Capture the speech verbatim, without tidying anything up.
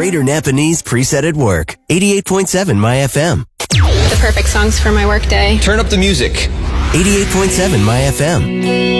Greater Napanese preset at work. eighty-eight point seven My F M. The perfect songs for my workday. Turn up the music. eighty-eight point seven My F M.